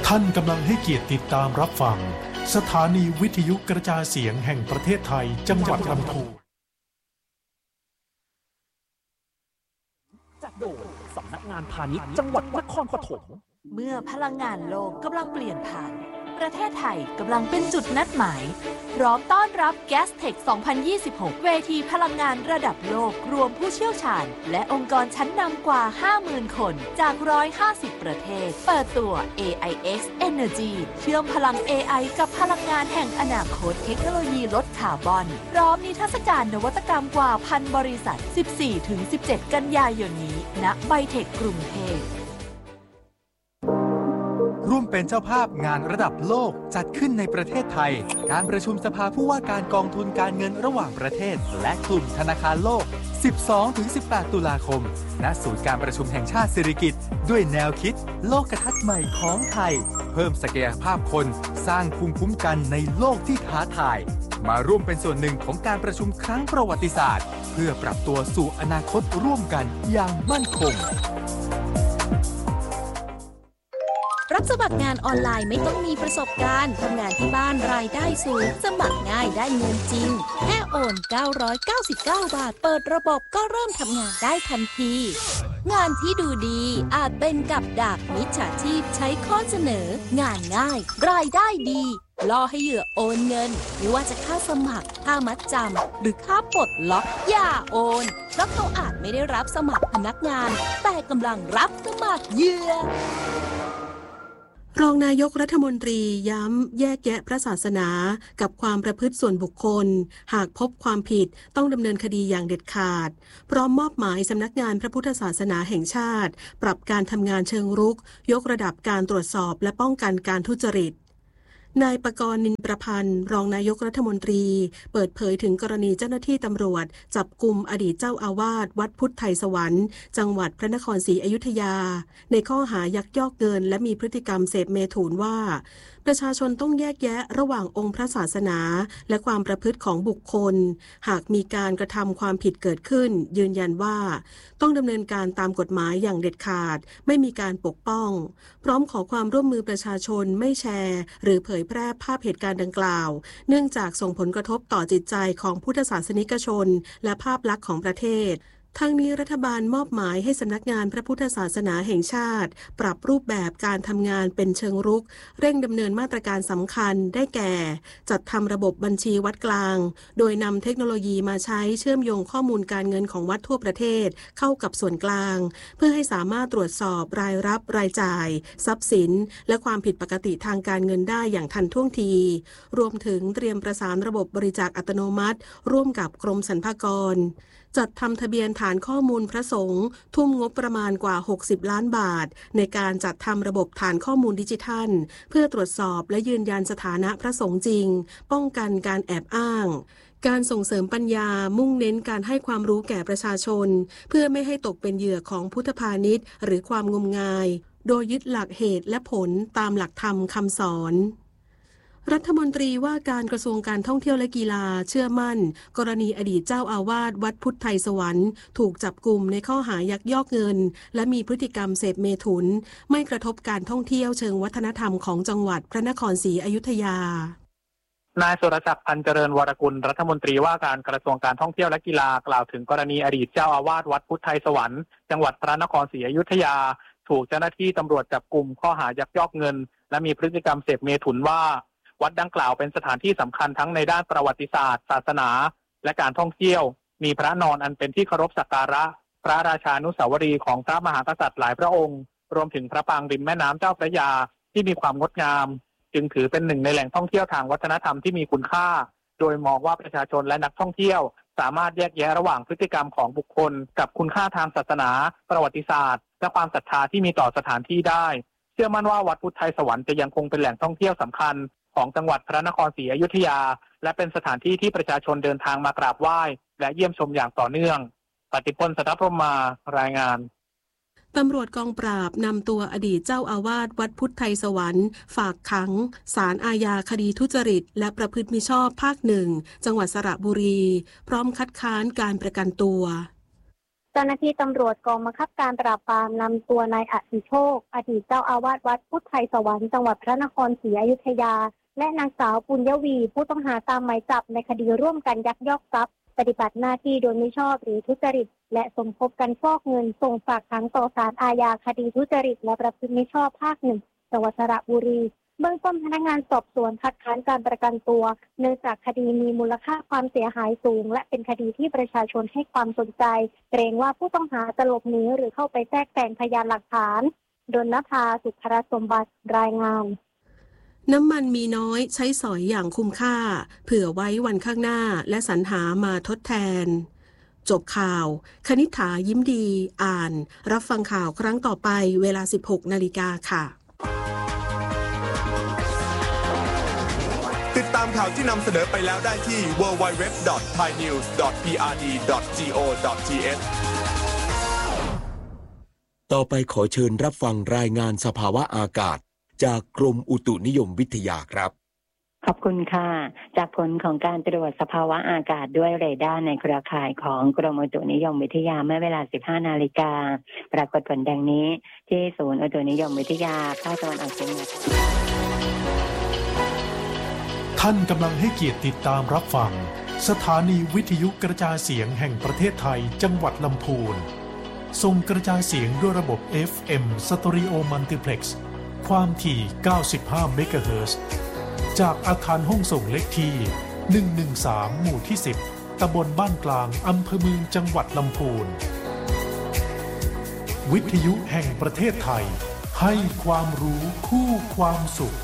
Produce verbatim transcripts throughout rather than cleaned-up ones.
ท่านกำลังให้เกียรติติดตามรับฟังสถานีวิทยุกระจายเสียงแห่งประเทศไทยจังหวัดลำพูนจัดโดยสำนักงานพาณิชย์จังหวัดนครปฐมเมื่อพลังงานโลกกำลังเปลี่ยนผ่านประเทศไทยกำลังเป็นจุดนัดหมายพร้อมต้อนรับ Gastech สองพันยี่สิบหก เวทีพลังงานระดับโลกรวมผู้เชี่ยวชาญและองค์กรชั้นนำกว่า ห้าหมื่น คนจากหนึ่งร้อยห้าสิบประเทศเปิดตัว เอ ไอ เอ็กซ์ Energy เชื่อมพลัง เอ ไอ กับพลังงานแห่งอนาคตเทคโนโลยีลดคาร์บอนพร้อมนิทรรศการนวัตกรรมกว่าพันบริษัท สิบสี่ถึงสิบเจ็ด กันยายนนี้ณไบเทคกรุงเทพร่วมเป็นเจ้าภาพงานระดับโลกจัดขึ้นในประเทศไทยการประชุมสภาผู้ว่าการกองทุนการเงินระหว่างประเทศและกลุ่มธนาคารโลก สิบสองถึงสิบแปด ตุลาคมณศูนย์การประชุมแห่งชาติสิริกิติ์ด้วยแนวคิดโลกทัศน์ใหม่ของไทยเพิ่มศักยภาพคนสร้างภูมิคุ้มกันในโลกที่ท้าทายมาร่วมเป็นส่วนหนึ่งของการประชุมครั้งประวัติศาสตร์เพื่อปรับตัวสู่อนาคตร่วมกันอย่างมั่นคงรับสมัครงานออนไลน์ไม่ต้องมีประสบการณ์ทำงานที่บ้านรายได้สูงสมัครง่ายได้เงินจริงแค่โอนเก้าร้อยเก้าสิบเก้าบาทเปิดระบบก็เริ่มทำงานได้ทันทีงานที่ดูดีอาจเป็นกับดักมิจฉาชีพใช้ข้อเสนองานง่ายรายได้ดีล่อให้เหยื่อโอนเงินไม่ว่าจะค่าสมัครค่ามัดจำหรือค่าปลดล็อกอย่าโอนเพราะเขาอาจไม่ได้รับสมัครพนักงานแต่กำลังรับสมัครเหยื่อรองนายกรัฐมนตรีย้ำแยกแยะพระศาสนากับความประพฤติส่วนบุคคลหากพบความผิดต้องดำเนินคดีอย่างเด็ดขาดพร้อมมอบหมายสำนักงานพระพุทธศาสนาแห่งชาติปรับการทำงานเชิงรุกยกระดับการตรวจสอบและป้องกันการทุจริตนายปกรณ์ นินประพันธ์รองนายกรัฐมนตรีเปิดเผยถึงกรณีเจ้าหน้าที่ตำรวจจับกุมอดีตเจ้าอาวาสวัดพุทธไทยสวรรค์จังหวัดพระนครศรีอยุธยาในข้อหายักยอกเงินและมีพฤติกรรมเสพเมถุนว่าประชาชนต้องแยกแยะระหว่างองค์พระศาสนาและความประพฤติของบุคคลหากมีการกระทำความผิดเกิดขึ้นยืนยันว่าต้องดำเนินการตามกฎหมายอย่างเด็ดขาดไม่มีการปกป้องพร้อมขอความร่วมมือประชาชนไม่แชร์หรือเผยแพร่ภาพเหตุการณ์ดังกล่าวเนื่องจากส่งผลกระทบต่อจิตใจของพุทธศาสนิกชนและภาพลักษณ์ของประเทศทั้งนี้รัฐบาลมอบหมายให้สำนักงานพระพุทธศาสนาแห่งชาติปรับรูปแบบการทำงานเป็นเชิงรุกเร่งดำเนินมาตรการสำคัญได้แก่จัดทำระบบบัญชีวัดกลางโดยนำเทคโนโลยีมาใช้เชื่อมโยงข้อมูลการเงินของวัดทั่วประเทศเข้ากับส่วนกลางเพื่อให้สามารถตรวจสอบรายรับรายจ่ายทรัพย์สินและความผิดปกติทางการเงินได้อย่างทันท่วงทีรวมถึงเตรียมประสานระบบบริจาคอัตโนมัติร่วมกับกรมสรรพากรจัดทำทะเบียนฐานข้อมูลพระสงฆ์ทุ่มงบประมาณกว่าหกสิบล้านบาทในการจัดทำระบบฐานข้อมูลดิจิทัลเพื่อตรวจสอบและยืนยันสถานะพระสงฆ์จริงป้องกันการแอบอ้างการส่งเสริมปัญญามุ่งเน้นการให้ความรู้แก่ประชาชนเพื่อไม่ให้ตกเป็นเหยื่อของพุทธพาณิชย์หรือความงมงายโดยยึดหลักเหตุและผลตามหลักธรรมคำสอนรัฐมนตรีว่าการกระทรวงการท่องเที่ยวและกีฬาเชื่อมั่นกรณีอดีตเจ้าอาวาสวัดพุทธไทยสวรรค์ถูกจับกุมในข้อหายักยอกเงินและมีพฤติกรรมเสพเมถุนไม่กระทบการท่องเที่ยวเชิงวัฒนธรรมของจังหวัดพระนครศรีอยุธยานายสุรศักดิ์พันเจริญวรกุลรัฐมนตรีว่าการกระทรวงการท่องเที่ยวและกีฬากล่าวถึงกรณีอดีตเจ้าอาวาสวัดพุทธไทยสวรรค์จังหวัดพระนครศรีอยุธยาถูกเจ้าหน้าที่ตำรวจจับกุมข้อหายักยอกเงินและมีพฤติกรรมเสพเมถุนว่าวัดดังกล่าวเป็นสถานที่สำคัญทั้งในด้านประวัติศาสตร์ศาสนาและการท่องเที่ยวมีพระนอนอันเป็นที่เคารพสักการะพระราชานุสาวรีย์ของพระมหากษัตริย์หลายพระองค์รวมถึงพระปรางริมแม่น้ำเจ้าพระยาที่มีความงดงามจึงถือเป็นหนึ่งในแหล่งท่องเที่ยวทางวัฒนธรรมที่มีคุณค่าโดยมองว่าประชาชนและนักท่องเที่ยวสามารถแยกแยะระหว่างพฤติกรรมของบุคคลกับคุณค่าทางศาสนาประวัติศาสตร์และความศรัทธาที่มีต่อสถานที่ได้เชื่อมั่นว่าวัดพุทธไทยสวรรค์จะยังคงเป็นแหล่งท่องเที่ยวสำคัญของจังหวัดพระนครศรีอยุธยาและเป็นสถานที่ที่ประชาชนเดินทางมากราบไหว้และเยี่ยมชมอย่างต่อเนื่องปฏิพล สัทธพรหมารายงานตำรวจกองปราบนำตัวอดีตเจ้าอาวาสวัดพุทธไทยสวรรค์ฝากขังศาลอาญาคดีทุจริตและประพฤติมิชอบภาคหนึ่งจังหวัดสระบุรีพร้อมคัดค้านการประกันตัวเจ้าหน้าที่ตำรวจกองบังคับการปราบปรามนำตัวนายอดิโชคอดีตเจ้าอาวาสวัดพุทธไทยสวรรค์จังหวัดพระนครศรีอยุธยาและนางสาวปุญญวีผู้ต้องหาตามหมายจับในคดีร่วมกันยักยอกทรัพย์ปฏิบัติหน้าที่โดยมิชอบหรือทุจริตและสมคบกันฟอกเงินส่งฝากขังต่อศาลอาญาคดีทุจริตและประพฤติมิชอบภาคหนึ่งจังหวัดสระบุรีเบื้องต้นพนักงานสอบสวนคัดค้านการประกันตัวเนื่องจากคดีมีมูลค่าความเสียหายสูงและเป็นคดีที่ประชาชนให้ความสนใจเกรงว่าผู้ต้องหาจะหลบหนีหรือเข้าไปแทรกแซงพยานหลักฐานดลนภาสุขรสมบัติรายงานน้ำมันมีน้อยใช้สอยอย่างคุ้มค่าเผื่อไว้วันข้างหน้าและสรรหามาทดแทนจบข่าวคณิษฐายิ้มดีอ่านรับฟังข่าวครั้งต่อไปเวลา สิบหกนาฬิกาค่ะติดตามข่าวที่นำเสนอไปแล้วได้ที่ ดับเบิลยู ดับเบิลยู ดับเบิลยู ดอท ไทยนิวส์ ดอท พี อาร์ ดี ดอท จี โอ ดอท ที เอชต่อไปขอเชิญรับฟังรายงานสภาวะอากาศจากกรมอุตุนิยมวิทยาครับขอบคุณค่ะจากผลของการตรวจสภาวะอากาศด้วยเรดาร์ในเครือข่ายของกรมอุตุนิยมวิทยาเมื่อเวลา สิบห้านาฬิกาปรากฏผลดังนี้ที่ศูนย์อุตุนิยมวิทยาภาคตะวันออกเฉียงเหนือท่านกำลังให้เกียรติติดตามรับฟังสถานีวิทยุกระจายเสียงแห่งประเทศไทยจังหวัดลำพูนส่งกระจายเสียงด้วยระบบ เอฟ เอ็ม Stereo Multiplex ความถี่ เก้าสิบห้า เมกะเฮิรตซ์ จากอาคารห้องส่งเลขที่ หนึ่งหนึ่งสาม หมู่ที่ สิบ ตำบลบ้านกลาง อำเภอเมืองจังหวัดลำพูนวิทยุแห่งประเทศไทยให้ความรู้คู่ความสุข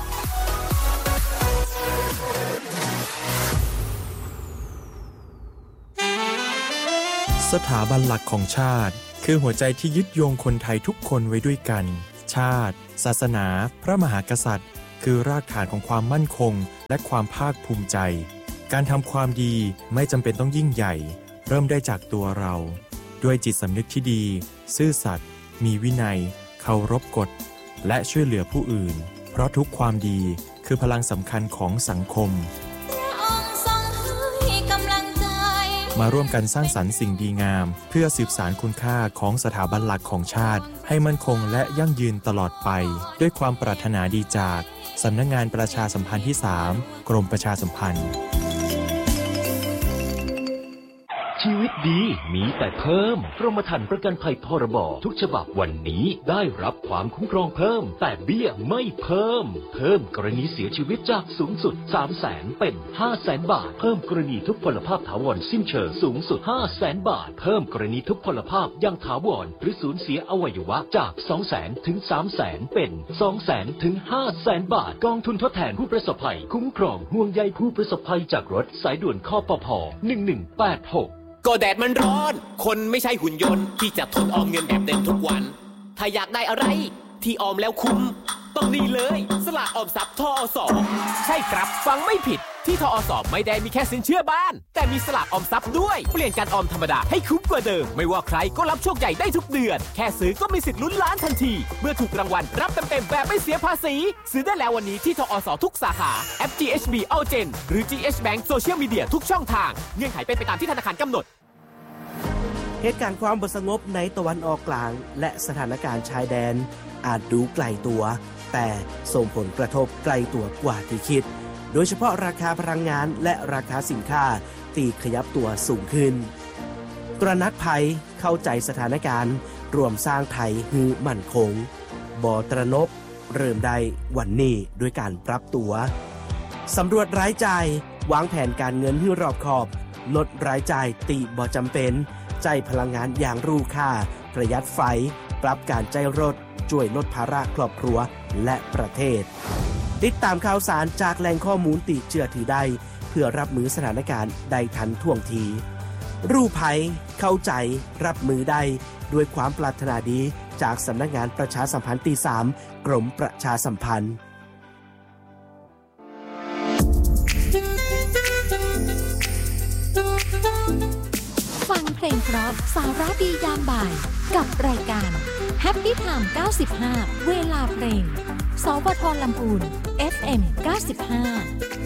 สถาบันหลักของชาติคือหัวใจที่ยึดโยงคนไทยทุกคนไว้ด้วยกันชาติศาสนาพระมหากษัตริย์คือรากฐานของความมั่นคงและความภาคภูมิใจการทำความดีไม่จำเป็นต้องยิ่งใหญ่เริ่มได้จากตัวเราด้วยจิตสำนึกที่ดีซื่อสัตย์มีวินัยเคารพกฎและช่วยเหลือผู้อื่นเพราะทุกความดีคือพลังสำคัญของสังคมมาร่วมกันสร้างสรรค์สิ่งดีงามเพื่อสืบสานคุณค่าของสถาบันหลักของชาติให้มั่นคงและยั่งยืนตลอดไปด้วยความปรารถนาดีจากสำนักงานประชาสัมพันธ์ที่ สาม กรมประชาสัมพันธ์ชีวิตดีมีแต่เพิ่มกรมธรรม์ประกันภัยพรบทุกฉบับวันนี้ได้รับความคุ้มครองเพิ่มแต่เบี้ยไม่เพิ่มเพิ่มกรณีเสียชีวิตจากสูงสุด สามแสน เป็น ห้าแสน บาทเพิ่มกรณีทุพพลภาพถาวรสิ้นเชิงสูงสุด ห้าแสน บาทเพิ่มกรณีทุพพลภาพยังถาวรหรือสูญเสียอวัยวะจาก สองแสน ถึง สามแสน เป็น สองแสน ถึง ห้าแสน บาทกองทุนทดแทนผู้ประสบภัยคุ้มครองห่วงใยผู้ประสบภัยจากรถสายด่วนคปภ หนึ่งหนึ่งแปดหกก็แดดมันร้อนคนไม่ใช่หุ่นยนต์ที่จะทนออมเงินแบบเดิมทุกวันถ้าอยากได้อะไรที่ออมแล้วคุ้มต้องนี่เลยสลากออมทรัพย์ทอส.ใช่ครับฟังไม่ผิดที่ทอส.ไม่ได้มีแค่สินเชื่อบ้านแต่มีสลากออมทรัพย์ด้วยเปลี่ยนการออมธรรมดาให้คุ้มกว่าเดิมไม่ว่าใครก็รับโชคใหญ่ได้ทุกเดือนแค่ซื้อก็มีสิทธิ์ลุ้นล้านทันทีเมื่อถูกรางวัลรับเต็มๆแบบไม่เสียภาษีซื้อได้แล้ววันนี้ที่ทอส.ทุกสาขาแอป จี เอช บี Allgen หรือ จี เอช Bank Social Media ทุกช่องทางเงื่อนไขเป็นไปตามที่ธนาคารกำหนดเหตุการณ์ความบ่สงบในตะวันออกกลางและสถานการณ์ชายแดนอาจดูไกลตัวแต่ส่งผลกระทบไกลตัวกว่าที่คิดโดยเฉพาะราคาพลังงานและราคาสินค้าตีขยับตัวสูงขึ้นตระหนักภัยเข้าใจสถานการณ์รวมสร้างไทยฮือมั่นคงบ่ตระหนกเริ่มได้วันนี้ด้วยการปรับตัวสำรวจรายจ่ายวางแผนการเงินให้รอบคอบลดรายจ่ายตีบ่จำเป็นใจพลังงานอย่างรู้ค่าประหยัดไฟปรับการใจรถช่วยลดภาระครอบครัวและประเทศติดตามข่าวสารจากแหล่งข้อมูลติเชื่อถือได้เพื่อรับมือสถานการณ์ได้ทันท่วงทีรู้ภัยเข้าใจรับมือได้ด้วยความปรารถนาดีจากสำนักงานประชาสัมพันธ์ที่ สาม กรมประชาสัมพันธ์ฟังเพลงเพราะสาระดียามบ่ายกับรายการ Happy Time เก้าสิบห้าเวลาเพลงสวท ลำพูน เอฟ เอ็ม เก้าสิบห้า